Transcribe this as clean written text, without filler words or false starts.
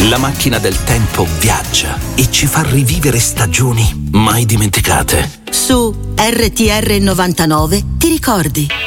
La macchina del tempo viaggia e ci fa rivivere stagioni mai dimenticate. Su RTR 99 ti ricordi.